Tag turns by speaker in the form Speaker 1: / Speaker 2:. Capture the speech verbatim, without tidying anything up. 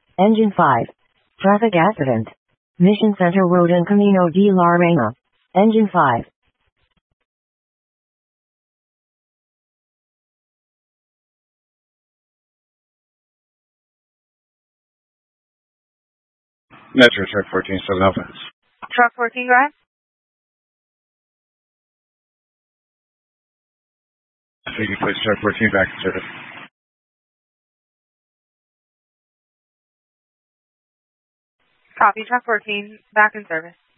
Speaker 1: Engine five. Traffic accident. Mission Center Road and Camino de la Reina. Engine five.
Speaker 2: Metro Truck fourteen, seven Alpha.
Speaker 3: Truck fourteen, go ahead.
Speaker 2: So you can place Truck fourteen back in service.
Speaker 3: Copy, Truck fourteen, back in service.